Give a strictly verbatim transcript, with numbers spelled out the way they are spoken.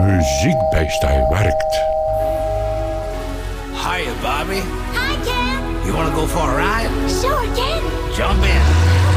muziekbeest hij werkt. Hiya, Bobby. Hi, Ken. You want to go for a ride? Sure, Ken. Jump in.